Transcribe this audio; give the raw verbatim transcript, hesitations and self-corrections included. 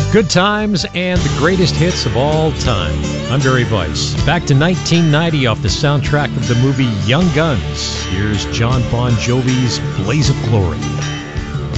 Good times and the greatest hits of all time. I'm Barry Weiss. Back to nineteen ninety off the soundtrack of the movie Young Guns. Here's John Bon Jovi's Blaze of Glory.